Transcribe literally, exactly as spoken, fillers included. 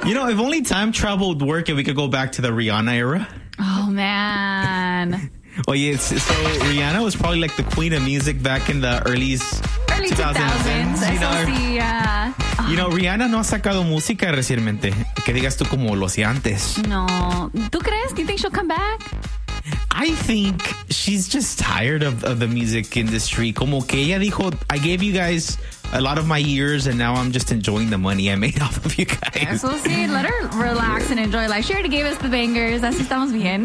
You know, if only time travel would work and we could go back to the Rihanna era. Oh, man. Well, yeah, so Rihanna was probably like the queen of music back in the early, early two thousands. You know, Eso sí, yeah. You know, Rihanna no ha sacado música recientemente. Que digas tú como lo hacía antes. No. ¿Tú crees? Do you think she'll come back? I think she's just tired of, of the music industry. Como que ella dijo, I gave you guys a lot of my years and now I'm just enjoying the money I made off of you guys. Eso sí, let her relax and enjoy life. She already gave us the bangers. Así estamos bien.